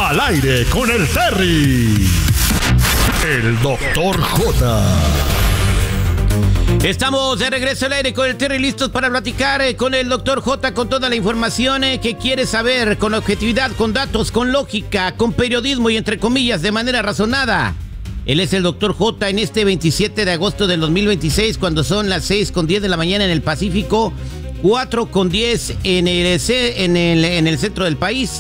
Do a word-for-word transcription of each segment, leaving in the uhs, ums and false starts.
Al aire con el Terry. El doctor J. Estamos de regreso al aire con el Terry, listos para platicar eh, con el doctor J, con toda la información eh, que quiere saber, con objetividad, con datos, con lógica, con periodismo y entre comillas, de manera razonada. Él es el doctor J en este veintisiete de agosto del dos mil veintiséis, cuando son las seis con diez de la mañana en el Pacífico, cuatro con diez en el, en el, en el centro del país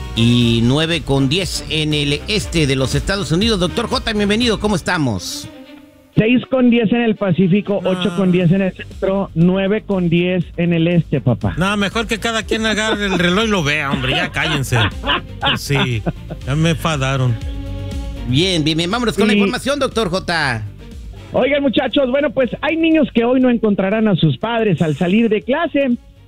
y nueve con diez en el este de los Estados Unidos. Doctor J, bienvenido, ¿cómo estamos? seis con diez en el Pacífico, no. ocho con diez en el centro, nueve con diez en el este, papá. No, mejor que cada quien agarre el reloj y lo vea, hombre, ya cállense. Sí, ya me enfadaron. Bien, bien, bien, vámonos con sí. la información, doctor J. Oigan, muchachos, bueno, pues hay niños que hoy no encontrarán a sus padres al salir de clase.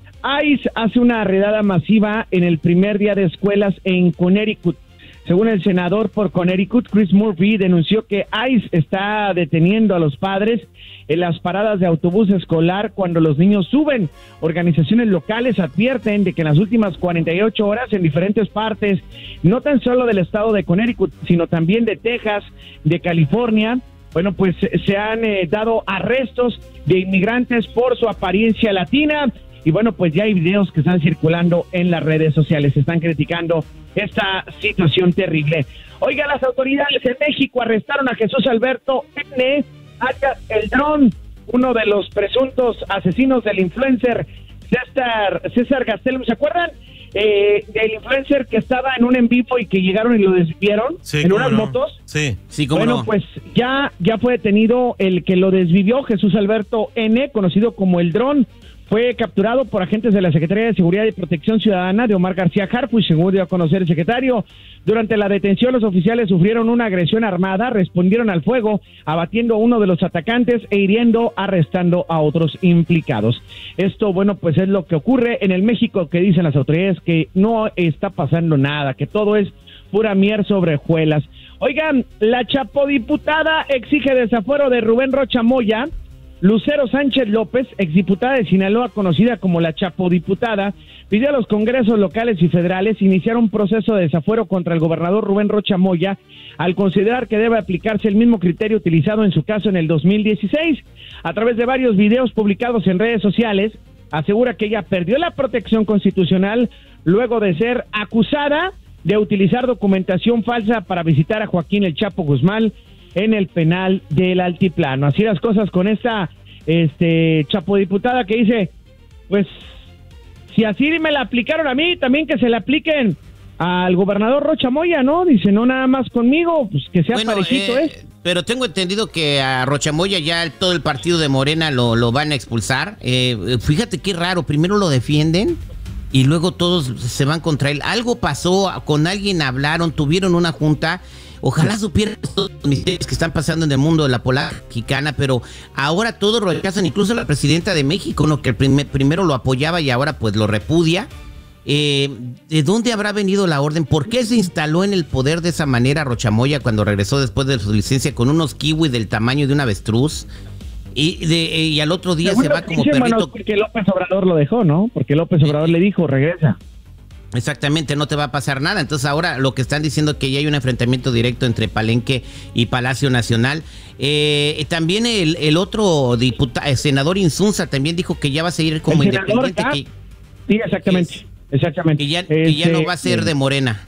ICE hace una redada masiva en el primer día de escuelas en Connecticut. Según el senador por Connecticut, Chris Murphy, denunció que ICE está deteniendo a los padres en las paradas de autobús escolar cuando los niños suben. Organizaciones locales advierten de que en las últimas cuarenta y ocho horas en diferentes partes, no tan solo del estado de Connecticut, sino también de Texas, de California, bueno, pues se han eh, dado arrestos de inmigrantes por su apariencia latina. Y bueno, pues ya hay videos que están circulando en las redes sociales, están criticando esta situación terrible. Oiga, las autoridades en México arrestaron a Jesús Alberto N., alias El Dron, uno de los presuntos asesinos del influencer César, César Gastelum. ¿Se acuerdan eh, del influencer que estaba en un en vivo y que llegaron y lo desvivieron sí, en unas no. motos? Sí, sí, cómo Bueno, no. pues ya, ya fue detenido el que lo desvivió, Jesús Alberto N., conocido como El Dron. Fue capturado por agentes de la Secretaría de Seguridad y Protección Ciudadana de Omar García Harfuch, según dio a conocer el secretario. Durante la detención, los oficiales sufrieron una agresión armada, respondieron al fuego, abatiendo a uno de los atacantes e hiriendo, arrestando a otros implicados. Esto, bueno, pues es lo que ocurre en el México, que dicen las autoridades que no está pasando nada, que todo es pura mier sobre hojuelas. Oigan, la chapodiputada exige desafuero de Rubén Rocha Moya. Lucero Sánchez López, exdiputada de Sinaloa, conocida como la Chapodiputada, pidió a los congresos locales y federales iniciar un proceso de desafuero contra el gobernador Rubén Rocha Moya, al considerar que debe aplicarse el mismo criterio utilizado en su caso en el dos mil dieciséis. A través de varios videos publicados en redes sociales, asegura que ella perdió la protección constitucional luego de ser acusada de utilizar documentación falsa para visitar a Joaquín El Chapo Guzmán en el penal del Altiplano. Así las cosas con esta este chapodiputada que dice, pues, si así me la aplicaron a mí, también que se la apliquen al gobernador Rocha Moya, ¿no? Dice, no nada más conmigo, pues que sea bueno, parejito, ¿eh? ¿eh? Pero tengo entendido que a Rocha Moya ya todo el partido de Morena lo, lo van a expulsar. Eh, fíjate qué raro, primero lo defienden y luego todos se van contra él. Algo pasó, con alguien hablaron, tuvieron una junta. Ojalá supieran todos los misterios que están pasando en el mundo de la política mexicana, pero ahora todos lo rechazan, incluso la presidenta de México, ¿no? Que primer, primero lo apoyaba y ahora pues lo repudia. Eh, ¿De dónde habrá venido la orden? ¿Por qué se instaló en el poder de esa manera Rocha Moya cuando regresó después de su licencia con unos kiwis del tamaño de un avestruz? Y, de, y al otro día Seguro se va como perrito. Mano, porque López Obrador lo dejó, ¿no? Porque López Obrador eh, le dijo, regresa. Exactamente, no te va a pasar nada. Entonces ahora lo que están diciendo es que ya hay un enfrentamiento directo entre Palenque y Palacio Nacional. Eh, también el, el otro diputado, el senador Insunza también dijo que ya va a seguir como ¿El independiente. Que, sí, exactamente, es, exactamente. Que ya, este, que ya no va a ser de Morena.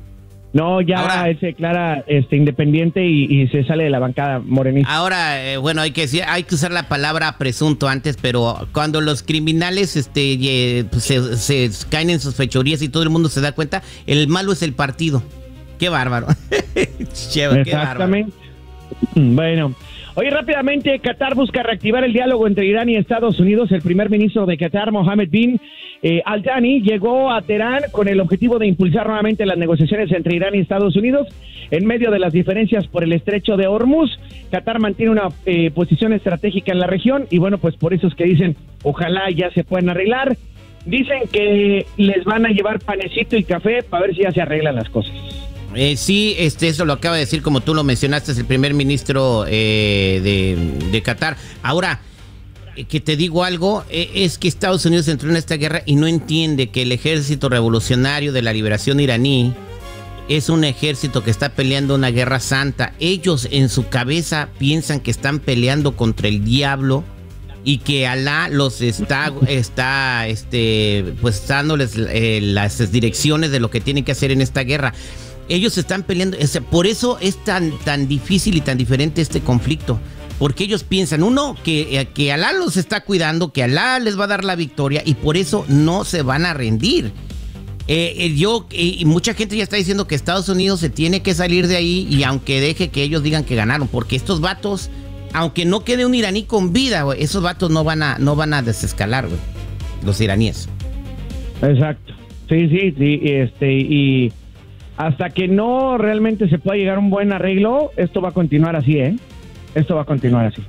No, ya ahora, él se declara este, independiente y, y se sale de la bancada morenista. Ahora, eh, bueno, hay que decir, hay que usar la palabra presunto antes, pero cuando los criminales este, eh, pues se, se caen en sus fechorías y todo el mundo se da cuenta, el malo es el partido. Qué bárbaro. Cheva, qué Exactamente. Bárbaro. Bueno. Oye, rápidamente, Qatar busca reactivar el diálogo entre Irán y Estados Unidos. El primer ministro de Qatar, Mohammed bin eh, Al Thani, llegó a Teherán con el objetivo de impulsar nuevamente las negociaciones entre Irán y Estados Unidos en medio de las diferencias por el estrecho de Hormuz. Qatar mantiene una eh, posición estratégica en la región y bueno, pues por eso es que dicen, ojalá ya se puedan arreglar. Dicen que les van a llevar panecito y café para ver si ya se arreglan las cosas. Eh, sí, este, eso lo acaba de decir, como tú lo mencionaste, es el primer ministro eh, de, de Qatar. Ahora, eh, que te digo algo, eh, es que Estados Unidos entró en esta guerra y no entiende que el ejército revolucionario de la liberación iraní es un ejército que está peleando una guerra santa. Ellos en su cabeza piensan que están peleando contra el diablo y que Alá los está, está este, pues dándoles eh, las direcciones de lo que tienen que hacer en esta guerra. Ellos están peleando, por eso es tan, tan difícil y tan diferente este conflicto. Porque ellos piensan, uno, que, que Alá los está cuidando, que Alá les va a dar la victoria y por eso no se van a rendir. Eh, eh, yo eh, y mucha gente ya está diciendo que Estados Unidos se tiene que salir de ahí y aunque deje que ellos digan que ganaron, porque estos vatos, aunque no quede un iraní con vida, güey, esos vatos no van a, no van a desescalar, güey, los iraníes. Exacto. Sí, sí, sí, este, y hasta que no realmente se pueda llegar a un buen arreglo, esto va a continuar así, ¿eh? Esto va a continuar así.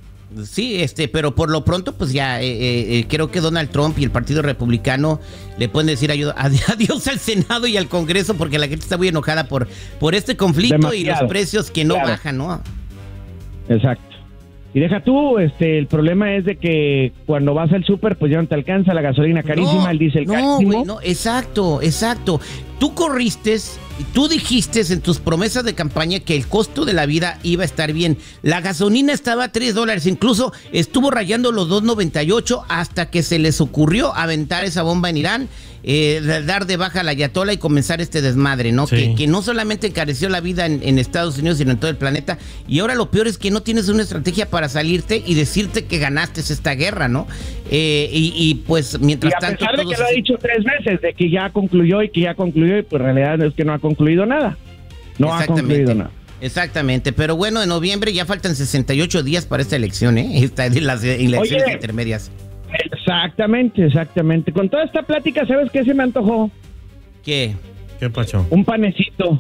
Sí, este, pero por lo pronto, pues ya, eh, eh, creo que Donald Trump y el Partido Republicano le pueden decir ayuda, adiós al Senado y al Congreso porque la gente está muy enojada por, por este conflicto. Demasiado. Y los precios que no claro. bajan, ¿no? Exacto. Y deja tú, este, el problema es de que cuando vas al súper, pues ya no te alcanza la gasolina carísima, no, el diésel no, carísimo. Güey, no, exacto, exacto. Tú corriste, tú dijiste en tus promesas de campaña que el costo de la vida iba a estar bien. La gasolina estaba a tres dólares, incluso estuvo rayando los dos noventa y ocho hasta que se les ocurrió aventar esa bomba en Irán, eh, dar de baja a la ayatollah y comenzar este desmadre, ¿no? Sí. Que, que no solamente encareció la vida en, en Estados Unidos, sino en todo el planeta. Y ahora lo peor es que no tienes una estrategia para salirte y decirte que ganaste esta guerra, ¿no? Eh, y, y pues mientras y a tanto... pesar de que lo ha dicho tres veces, de que ya concluyó y que ya concluyó, y pues en realidad es que no ha concluido nada. No ha concluido nada. Exactamente, pero bueno, en noviembre ya faltan sesenta y ocho días para esta elección, ¿eh? Esta, de las elecciones Oye, intermedias. Exactamente, exactamente. Con toda esta plática, ¿sabes qué se me antojó? ¿Qué? ¿Qué pasó? Un panecito.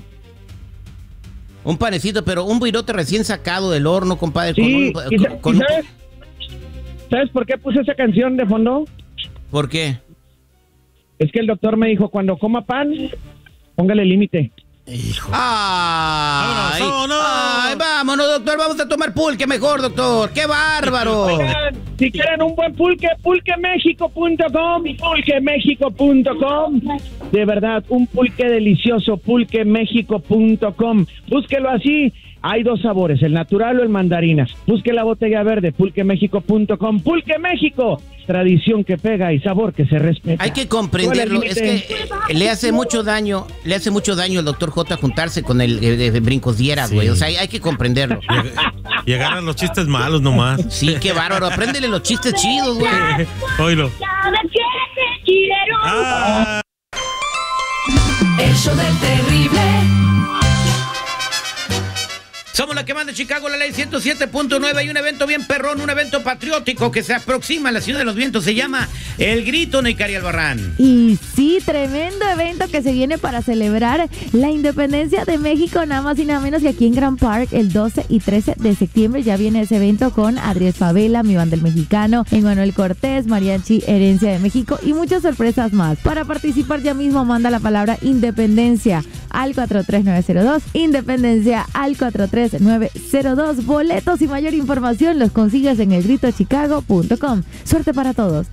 Un panecito, pero un virote recién sacado del horno, compadre. Sí, con un, y, con, con ¿sabes? Un... ¿Sabes por qué puse esa canción de fondo? ¿Por qué? Es que el doctor me dijo, cuando coma pan, póngale límite. Hijo. Ay, vámonos, vámonos. Ay, vámonos, doctor, vamos a tomar pulque mejor, doctor. ¡Qué bárbaro! Oigan, si quieren un buen pulque, pulque méxico punto com, pulque méxico punto com. De verdad, un pulque delicioso, pulque méxico punto com. Búsquelo así. Hay dos sabores, el natural o el mandarinas. Busque la botella verde, pulque méxico punto com. Pulque México, tradición que pega y sabor que se respeta. Hay que comprenderlo, es que eh, le hace mucho daño, le hace mucho daño al doctor J juntarse con el de, de, de Brincos Dieras, güey. Sí. O sea, hay, hay que comprenderlo. Y, y agarran los chistes malos nomás. Sí, qué bárbaro, apréndele los chistes chidos, güey. Oílo. Ah. El show del terrible. Somos la que manda Chicago, la ley ciento siete punto nueve. Hay un evento bien perrón, un evento patriótico que se aproxima a la Ciudad de los Vientos. Se llama El Grito, Neicari Albarrán. Y sí, tremendo evento que se viene para celebrar la independencia de México, nada más y nada menos que aquí en Grand Park el doce y trece de septiembre. Ya viene ese evento con Adriés Favela, Mi Banda del Mexicano, Emmanuel Cortés, Mariachi Herencia de México y muchas sorpresas más. Para participar ya mismo manda la palabra independencia al cuatro tres nueve cero dos, independencia al cuatro tres nueve cero dos. Boletos y mayor información los consigues en el grito chicago punto com. Suerte para todos.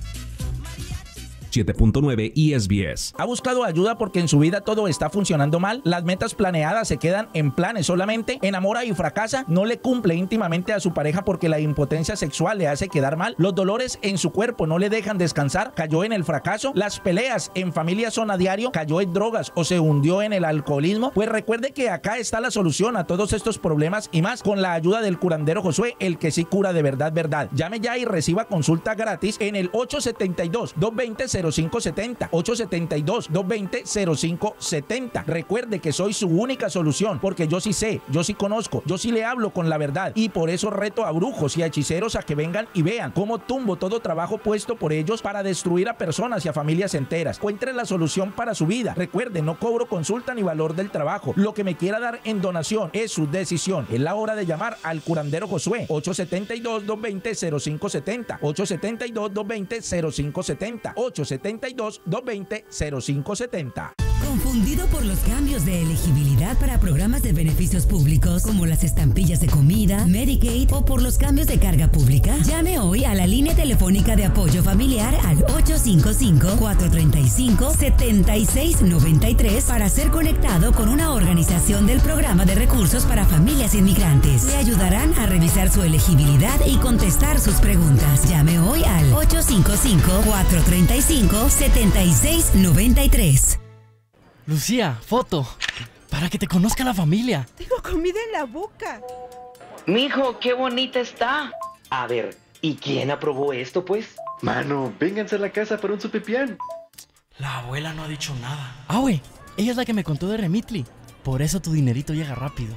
siete punto nueve E S B S. ¿Ha buscado ayuda porque en su vida todo está funcionando mal? Las metas planeadas se quedan en planes solamente. ¿Enamora y fracasa? ¿No le cumple íntimamente a su pareja porque la impotencia sexual le hace quedar mal? ¿Los dolores en su cuerpo no le dejan descansar? ¿Cayó en el fracaso? ¿Las peleas en familia son a diario? ¿Cayó en drogas o se hundió en el alcoholismo? Pues recuerde que acá está la solución a todos estos problemas y más con la ayuda del curandero Josué, el que sí cura de verdad, verdad. Llame ya y reciba consulta gratis en el ocho siete dos, dos dos cero, cero cinco siete cero, ocho siete dos, dos dos cero, cero cinco siete cero. Recuerde que soy su única solución, porque yo sí sé, yo sí conozco, yo sí le hablo con la verdad, y por eso reto a brujos y a hechiceros a que vengan y vean cómo tumbo todo trabajo puesto por ellos para destruir a personas y a familias enteras. Encuentre la solución para su vida. Recuerde, no cobro consulta ni valor del trabajo. Lo que me quiera dar en donación es su decisión. Es la hora de llamar al curandero Josué. Ocho siete dos, dos dos cero, cero cinco siete cero, ocho siete dos, dos dos cero, cero cinco siete cero, ocho siete dos, dos dos cero cinco siete cero. ¿Confundido por los cambios de elegibilidad para programas de beneficios públicos como las estampillas de comida, Medicaid o por los cambios de carga pública? Llame hoy a la línea telefónica de apoyo familiar al ocho cinco cinco, cuatro tres cinco, siete seis nueve tres para ser conectado con una organización del Programa de Recursos para Familias Inmigrantes. Le ayudarán a revisar su elegibilidad y contestar sus preguntas. Llame hoy al ocho cinco cinco, cuatro tres cinco, siete seis nueve tres. Lucía, foto. Para que te conozca la familia. Tengo comida en la boca. Mijo, qué bonita está. A ver, ¿y quién aprobó esto, pues? Mano, vénganse a la casa para un supipián. La abuela no ha dicho nada. Ah, güey, ella es la que me contó de Remitly. Por eso tu dinerito llega rápido.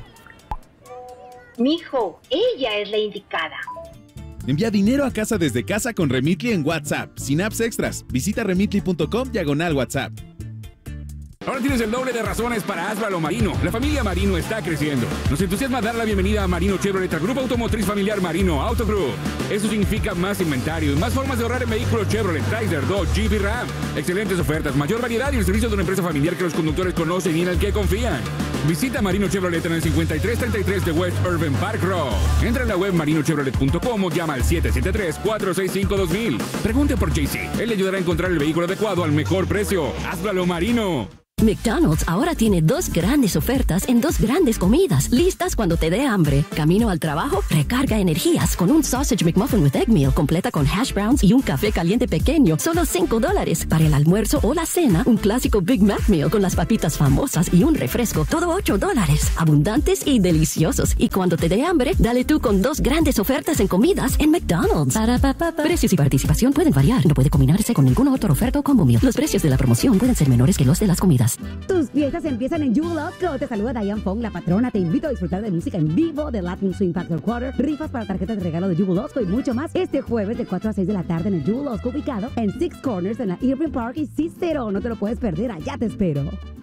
Mijo, ella es la indicada. Envía dinero a casa desde casa con Remitly en WhatsApp, sin apps extras. Visita remitly punto com diagonal WhatsApp. Ahora tienes el doble de razones para Asbalo Marino. La familia Marino está creciendo. Nos entusiasma dar la bienvenida a Marino Chevrolet, al Grupo Automotriz Familiar Marino Auto Group. Eso significa más inventario y más formas de ahorrar en vehículos Chevrolet, Chrysler, Dodge, Jeep y Ram. Excelentes ofertas, mayor variedad y el servicio de una empresa familiar que los conductores conocen y en el que confían. Visita Marino Chevrolet en el cincuenta y tres treinta y tres de West Urban Park Road. Entra en la web marino chevrolet punto com o llama al siete siete tres, cuatro seis cinco, dos mil. Pregunte por J C. Él le ayudará a encontrar el vehículo adecuado al mejor precio. Asbalo Marino. McDonald's ahora tiene dos grandes ofertas en dos grandes comidas, listas cuando te dé hambre. Camino al trabajo, recarga energías con un Sausage McMuffin with Egg Meal completa con hash browns y un café caliente pequeño, solo cinco dólares. Para el almuerzo o la cena, un clásico Big Mac Meal con las papitas famosas y un refresco, todo ocho dólares. Abundantes y deliciosos. Y cuando te dé hambre, dale tú con dos grandes ofertas en comidas en McDonald's. Para, pa, pa, pa. Precios y participación pueden variar. No puede combinarse con ninguna otra oferta o combo meal. Los precios de la promoción pueden ser menores que los de las comidas. Tus fiestas empiezan en Jewel Osco. Te saluda Diane Fong, la patrona. Te invito a disfrutar de música en vivo, de Latin Swing Factor Quarter, rifas para tarjetas de regalo de Jewel Osco y mucho más. Este jueves de cuatro a seis de la tarde en el Jewel Osco, ubicado en Six Corners en la Irving Park y Cicero. No te lo puedes perder, allá te espero.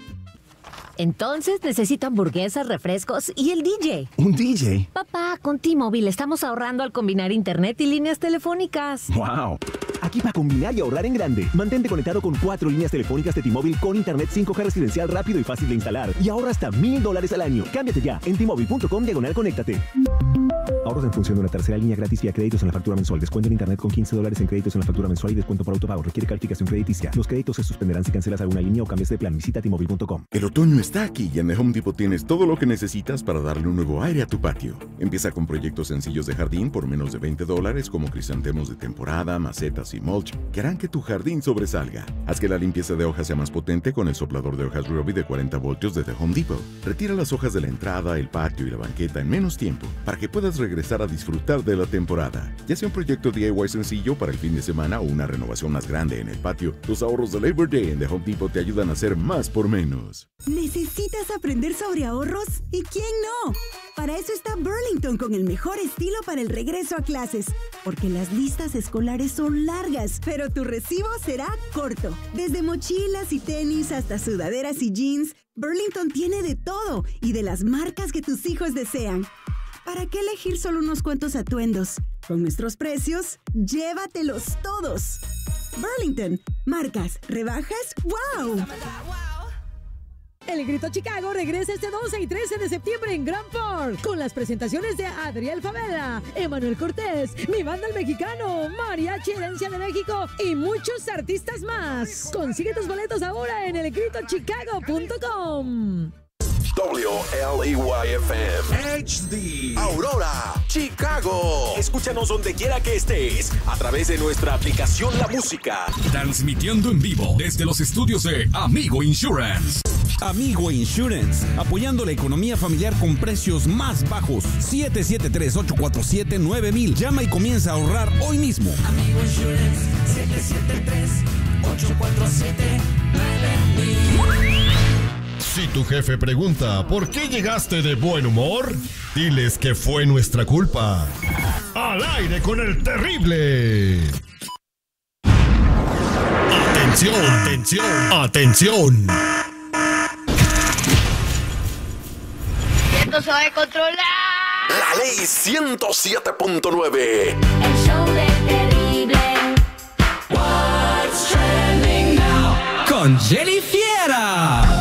Entonces necesito hamburguesas, refrescos y el D J. ¿Un D J? Papá, con T-Mobile estamos ahorrando al combinar internet y líneas telefónicas. ¡Wow! Aquí para combinar y ahorrar en grande. Mantente conectado con cuatro líneas telefónicas de T-Mobile con internet cinco G residencial rápido y fácil de instalar. Y ahorra hasta mil dólares al año. Cámbiate ya en T Mobile punto com diagonal conéctate. Ahorros en función de una tercera línea gratis vía créditos en la factura mensual. Descuento en internet con quince dólares en créditos en la factura mensual y descuento por autopago. Requiere calificación crediticia. Los créditos se suspenderán si cancelas alguna línea o cambias de plan. Visita T Mobile punto com. El otoño está aquí y en The Home Depot tienes todo lo que necesitas para darle un nuevo aire a tu patio. Empieza con proyectos sencillos de jardín por menos de veinte dólares como crisantemos de temporada, macetas y mulch que harán que tu jardín sobresalga. Haz que la limpieza de hojas sea más potente con el soplador de hojas Ryobi de cuarenta voltios de The Home Depot. Retira las hojas de la entrada, el patio y la banqueta en menos tiempo para que puedas regresar a disfrutar de la temporada. Ya sea un proyecto D I Y sencillo para el fin de semana o una renovación más grande en el patio, los ahorros de Labor Day en The Home Depot te ayudan a hacer más por menos. ¿Necesitas aprender sobre ahorros? ¿Y quién no? Para eso está Burlington con el mejor estilo para el regreso a clases. Porque las listas escolares son largas, pero tu recibo será corto. Desde mochilas y tenis hasta sudaderas y jeans, Burlington tiene de todo y de las marcas que tus hijos desean. ¿Para qué elegir solo unos cuantos atuendos? Con nuestros precios, llévatelos todos. Burlington, marcas, rebajas, ¡wow! El Grito Chicago regresa este doce y trece de septiembre en Grand Park con las presentaciones de Adriel Favela, Emanuel Cortés, Mi Banda el Mexicano, Mariachi Herencia de México y muchos artistas más. Consigue tus boletos ahora en el grito chicago punto com. W L E Y F M H D Aurora, Chicago. Escúchanos donde quiera que estés a través de nuestra aplicación La Música. Transmitiendo en vivo desde los estudios de Amigo Insurance. Amigo Insurance, apoyando la economía familiar con precios más bajos. siete siete tres, ocho cuatro siete, nueve mil. Llama y comienza a ahorrar hoy mismo. Amigo Insurance, siete siete tres, ocho cuatro siete, nueve mil. Si tu jefe pregunta ¿por qué llegaste de buen humor? Diles que fue nuestra culpa. Al aire con el terrible. Atención, atención, atención. Esto se va a controlar. La ley ciento siete punto nueve. El show del terrible. What's trending now? Con Jenny Fiera.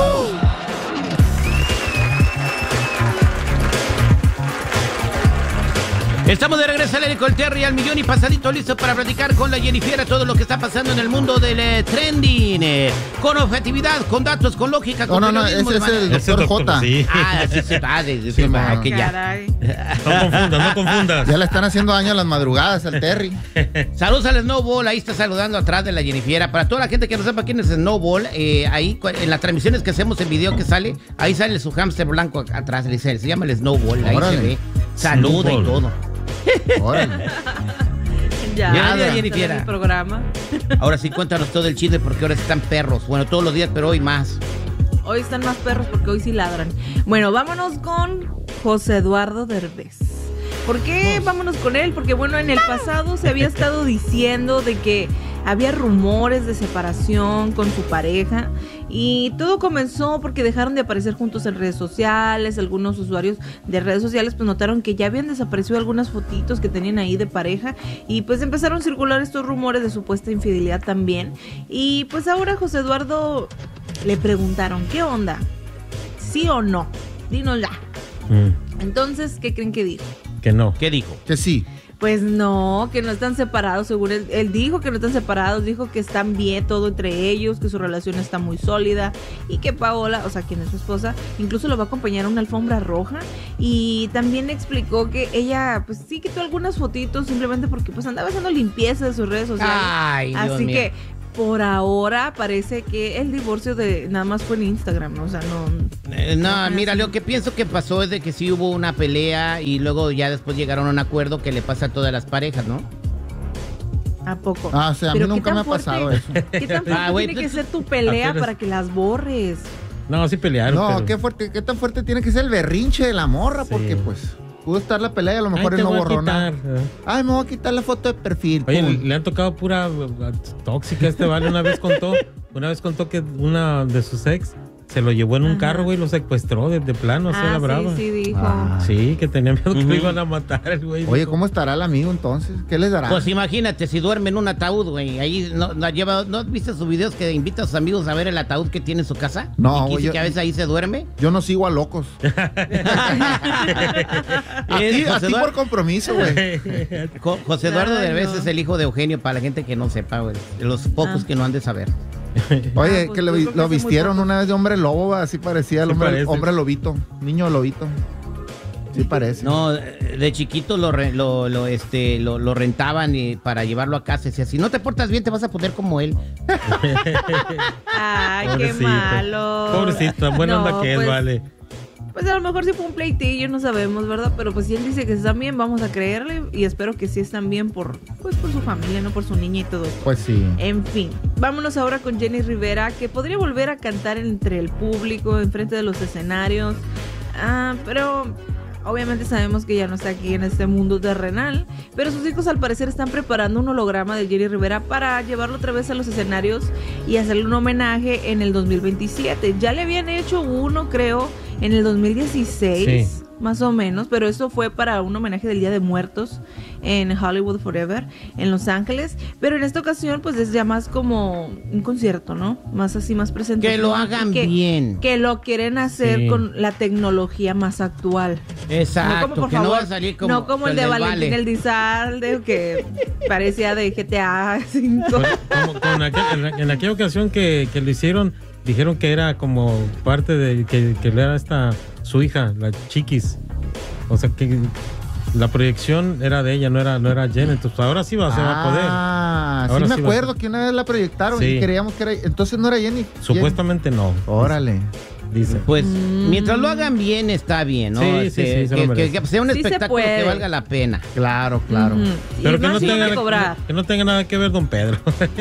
Estamos de regreso al aire con el Terry al millón y pasadito, listo para platicar con la Jennifer todo lo que está pasando en el mundo del eh, trending, eh, con objetividad, con datos, con lógica, con No, no, no, ese es el doctor J. Sí. Ah, sí, sí, ah, de, de, Sí, de- bueno. que ya. Caray. No confundas, no confundas. Ya le están haciendo daño a las madrugadas al Terry. Saludos al Snowball, ahí está saludando atrás de la Jennifer. Para toda la gente que no sepa quién es Snowball, eh, ahí cu- en las transmisiones que hacemos en video que sale, ahí sale su hámster blanco acá atrás, le dice, se llama el Snowball, ahí Órale. se ve, saluda y Snowball. todo. Órale. Ya, Bienvenida, ya Jennifer. está en el programa. Ahora sí, cuéntanos todo el chisme porque ahora están perros. Bueno, todos los días, pero hoy más. Hoy están más perros porque hoy sí ladran. Bueno, vámonos con José Eduardo Derbez. ¿Por qué vámonos con él? Porque bueno, en el pasado se había estado diciendo de que había rumores de separación con su pareja y todo comenzó porque dejaron de aparecer juntos en redes sociales. Algunos usuarios de redes sociales pues notaron que ya habían desaparecido algunas fotitos que tenían ahí de pareja y pues empezaron a circular estos rumores de supuesta infidelidad también. Y pues ahora José Eduardo le preguntaron, ¿qué onda? ¿Sí o no? Dinos ya. Mm, Entonces, ¿qué creen que dijo? que no. ¿Qué dijo? Que sí. Pues no, que no están separados, según él. Él dijo que no están separados, dijo que están bien todo entre ellos, que su relación está muy sólida y que Paola, o sea, quien es su esposa, incluso lo va a acompañar a una alfombra roja. Y también explicó que ella, pues sí quitó algunas fotitos simplemente porque pues andaba haciendo limpieza de sus redes sociales. Ay, Dios Así mío. que por ahora parece que el divorcio de nada más fue en Instagram, ¿no? O sea, no... Eh, no, mira, lo que pienso que pasó es de que sí hubo una pelea y luego ya después llegaron a un acuerdo que le pasa a todas las parejas, ¿no? ¿A poco? Ah, o sea, a mí Pero ¿qué nunca tan me ha fuerte- pasado eso. ¿Qué tan fuerte Ah, güey, tiene que pues, ser tu pelea apenas- para que las borres? No, sí pelearon. No, pero- qué fuerte, qué tan fuerte tiene que ser el berrinche de la morra, porque pues pudo estar la pelea y a lo mejor Ay, él te no voy a borró quitar, nada. eh. Ay, me voy a quitar la foto de perfil. Oye, pum. le han tocado pura uh, tóxica este vale. Una vez contó, una vez contó que una de sus ex se lo llevó en un Ajá. carro, güey, lo secuestró de, de plano, así a Ah, la sí, brava. sí dijo. Ah. Sí, que tenía miedo que Ujú. lo iban a matar el güey. Oye, ¿cómo estará el amigo entonces? ¿Qué les dará? Pues imagínate, si duerme en un ataúd, güey, ahí no, no, lleva, ¿no viste sus videos que invita a sus amigos a ver el ataúd que tiene en su casa? No, y que, dice yo- que a veces ahí se duerme. Yo no sigo a locos. a ti, Es a José ti Eduardo- por compromiso, güey. Jo- José Eduardo Ay, Derbez no. es el hijo de Eugenio, para la gente que no sepa, güey, de los pocos Ah. que no han de saber. Oye, Ah, pues que lo, yo creo que lo hace muy vistieron poco. una vez de hombre lobo, va, así parecía el Sí hombre, parece. hombre lobito, niño lobito. Sí parece. No, de chiquito lo, re- lo, lo, este, lo, lo rentaban y para llevarlo a casa. Decía, si no te portas bien, te vas a poner como él. Ay, qué Pobrecito. malo. Pobrecito, buena No, onda que es, pues, vale. Pues a lo mejor sí fue un pleitillo, no sabemos, ¿verdad? Pero pues si él dice que están bien, vamos a creerle y espero que sí están bien por, pues, por su familia, no por su niña y todo esto. Pues sí. En fin, vámonos ahora con Jenny Rivera, que podría volver a cantar entre el público, enfrente de los escenarios. Ah, pero obviamente sabemos que ya no está aquí en este mundo terrenal. Pero sus hijos al parecer están preparando un holograma de Jenny Rivera para llevarlo otra vez a los escenarios y hacerle un homenaje en el dos mil veintisiete. Ya le habían hecho uno, creo, en el dos mil dieciséis. Sí. Más o menos, pero eso fue para un homenaje del Día de Muertos en Hollywood Forever, en Los Ángeles. Pero en esta ocasión, pues es ya más como un concierto, ¿no? Más así, más presentación. Que lo hagan que, bien. Que lo quieren hacer Sí. con la tecnología más actual. Exacto, No como, por que no favor, va a salir como, no como el de del Valentín Vale. Elizalde, que parecía de G T A cinco. Como con aquel- en, en aquella ocasión que, que lo hicieron, dijeron que era como parte de que, que era esta su hija, la Chiquis. O sea que la proyección era de ella, no era, no era Jen. Entonces ahora sí va, se va a poder. Ah, Ahora sí me sí va- acuerdo que una vez la proyectaron Sí. y creíamos que era. Entonces no era Jenny. Supuestamente no. Órale. Dice. Pues Mm. mientras lo hagan bien está bien, ¿no? Sí, sí, Este, sí, se lo que, que- merece. que sea un Sí se espectáculo puede. que valga la pena. Claro, claro. Ujú. Pero Y que más no, si van tenga, a cobrar. que no tenga nada que ver don Pedro.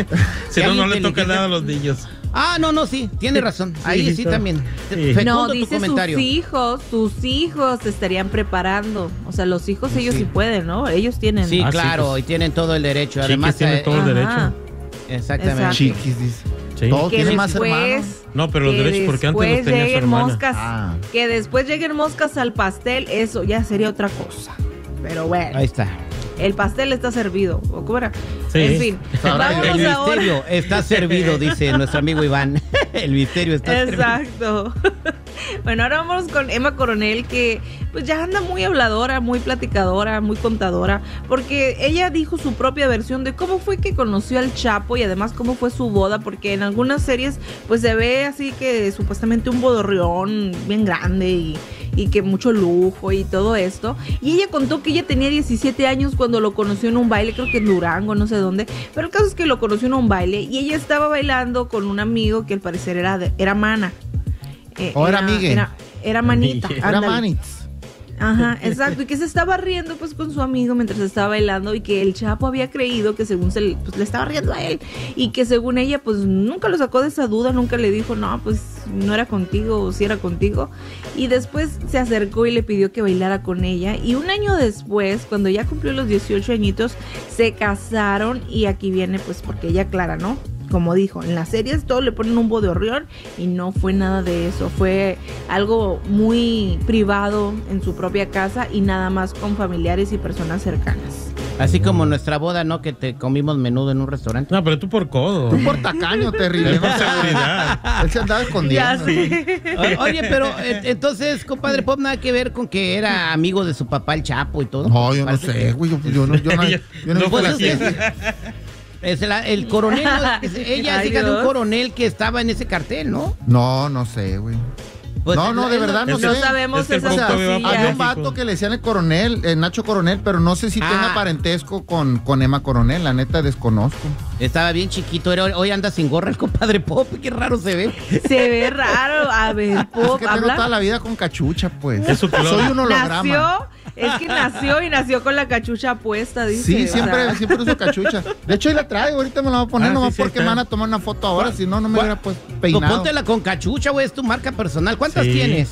Si no, no le toca nada a los niños. Ah, no, no, sí, tiene razón. Ahí sí, está. también. Sí. Fecundo No, tu dice comentario. sus hijos, sus hijos se estarían preparando. O sea, los hijos ellos sí, Sí. pueden, ¿no? Ellos tienen. Sí, Ah, sí, claro, pues. y tienen todo el derecho. Chiquis Además, tiene eh, todo el Ajá. derecho. Exactamente. Exacto. Chiquis, dice. Sí. Todos Que tienen más hermanos. después, No, pero los que derechos porque antes los después tenía su lleguen hermana. moscas, Ah. que después lleguen moscas al pastel, eso ya sería otra cosa. Pero bueno, Ahí está. el pastel está servido. ¿O cómo era? Sí. En fin, Sabrá El vámonos ahora. misterio está servido, dice nuestro amigo Iván. El misterio está servido. Exacto. Bueno, ahora vamos con Emma Coronel, que pues ya anda muy habladora, muy platicadora, muy contadora, porque ella dijo su propia versión de cómo fue que conoció al Chapo y además cómo fue su boda, porque en algunas series pues se ve así que supuestamente un bodorrión bien grande y, y que mucho lujo y todo esto. Y ella contó que ella tenía diecisiete años cuando lo conoció en un baile, creo que en Durango, no sé dónde, pero el caso es que lo conoció en un baile y ella estaba bailando con un amigo que al parecer era, de, era mana. Eh, ¿O era amigue? Era, era manita. Era manitz. Ajá, exacto, y que se estaba riendo pues con su amigo mientras estaba bailando y que el Chapo había creído que según se le, pues, le estaba riendo a él y que según ella pues nunca lo sacó de esa duda, nunca le dijo no, pues no era contigo o si era contigo, y después se acercó y le pidió que bailara con ella y un año después, cuando ya cumplió los dieciocho añitos, se casaron y aquí viene pues porque ella aclara, ¿no? Como dijo, en las series todo le ponen un bodorrión y no fue nada de eso, fue algo muy privado en su propia casa y nada más con familiares y personas cercanas. Así como nuestra boda, ¿no? Que te comimos menudo en un restaurante. No, pero tú por codo. Tú por tacaño, terrible. Por seguridad. Él se andaba escondiendo. O- Oye, pero eh, entonces, compadre Pop, nada que ver con que era amigo de su papá el Chapo y todo. No, yo no Parece sé, que- güey. Yo, yo no, yo no, yo no, No, pues, yo es que- Es el, el coronel, ¿no? Es- ella es hija de un Dios. coronel que estaba en ese cartel, ¿no? no, no sé, güey. Pues, no, no, de es lo- verdad no es sé. que- No sabemos Es que el esas producto iba cosillas. para Había un México. vato que le decían el coronel, eh, Nacho Coronel, pero no sé si Ah. tenga parentesco con, con Emma Coronel, la neta desconozco. Estaba bien chiquito, era, hoy anda sin gorra el compadre Pop, qué raro se ve. Se ve raro, a ver, Es Pop, que tengo toda habla. la vida con cachucha, pues. Es su clon. Soy un holograma. Nació, es que nació y nació con la cachucha puesta, dice. Sí, o siempre, sea. siempre uso cachucha. De hecho, ahí la traigo, ahorita me la voy a poner, Ah, nomás sí, sí, porque está. me van a tomar una foto ahora, si no, no me Gua- hubiera pues Pues peinado. póntela con cachucha, güey, es tu marca personal. ¿Cuántas Sí. tienes?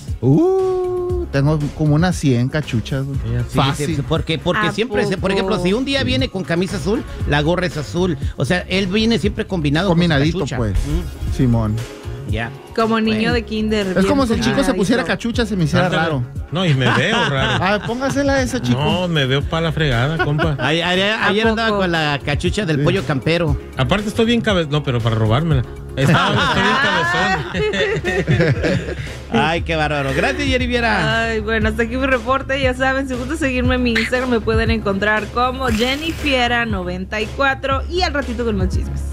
Uh, tengo como unas cien cachuchas, güey. Sí, Fácil. sí, porque porque ¿A siempre, se- por poco? ejemplo, si un día viene con camisa azul, la gorra es azul. O sea, él viene siempre combinado Combinadito, con su cachucha. pues. Mm, Simón. ya. Como niño Bueno. de kinder. Es bien como si el chico se combinadito. pusiera cachucha, se me hiciera Ándale. raro. No, y me veo raro. A ver, póngasela a ese chico. No, me veo para la fregada, compa. Ayer, ayer- ¿A ayer andaba poco? con la cachucha del Sí. pollo campero. Aparte estoy bien cabezón. No, pero para robármela. Estaba, estoy bien cabezón. Ay, qué bárbaro. Gracias, Jerry Viera. Ay, bueno, hasta aquí mi reporte. Ya saben, si gustan seguirme en mi Instagram, me pueden encontrar como Jennifiera noventa y cuatro y al ratito con los chismes.